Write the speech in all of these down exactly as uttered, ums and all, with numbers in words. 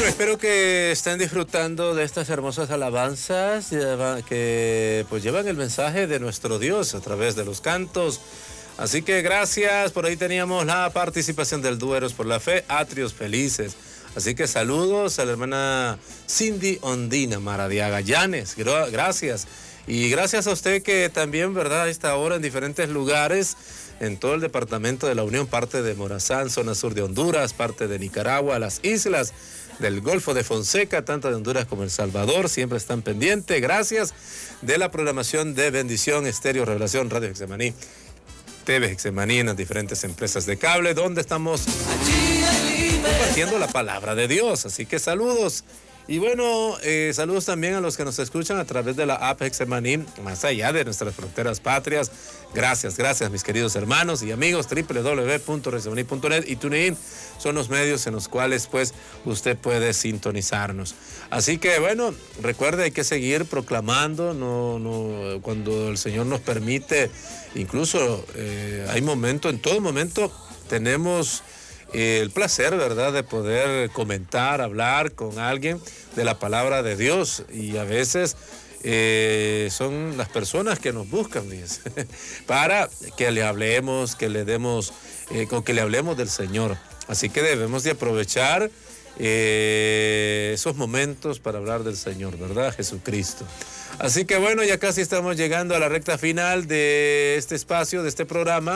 Bueno, espero que estén disfrutando de estas hermosas alabanzas que pues llevan el mensaje de nuestro Dios a través de los cantos. Así que gracias. Por ahí teníamos la participación del Dueros por la Fe, Atrios Felices. Así que saludos a la hermana Cindy Ondina Maradiaga Llanes. Gracias. Y gracias a usted que también, ¿verdad?, a esta hora en diferentes lugares, en todo el departamento de la Unión, parte de Morazán, zona sur de Honduras, parte de Nicaragua, las islas del Golfo de Fonseca, tanto de Honduras como El Salvador, siempre están pendientes. Gracias de la programación de Bendición Estéreo Revelación Radio Getsemaní, T V Getsemaní, en las diferentes empresas de cable, donde estamos compartiendo la palabra de Dios. Así que saludos. Y bueno, eh, saludos también a los que nos escuchan a través de la app Getsemaní, más allá de nuestras fronteras patrias. Gracias, gracias mis queridos hermanos y amigos. doble u doble u doble u punto getsemaní punto net y TuneIn son los medios en los cuales pues usted puede sintonizarnos. Así que bueno, recuerde, hay que seguir proclamando, no, no, cuando el Señor nos permite, incluso eh, hay momentos, en todo momento tenemos el placer, ¿verdad?, de poder comentar, hablar con alguien de la palabra de Dios. Y a veces eh, son las personas que nos buscan, fíjense, para que le hablemos, que le demos, eh, con que le hablemos del Señor. Así que debemos de aprovechar eh, esos momentos para hablar del Señor, ¿verdad?, Jesucristo. Así que bueno, ya casi estamos llegando a la recta final de este espacio, de este programa.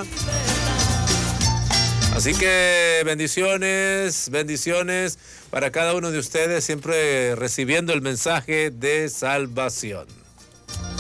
Así que bendiciones, bendiciones para cada uno de ustedes, siempre recibiendo el mensaje de salvación.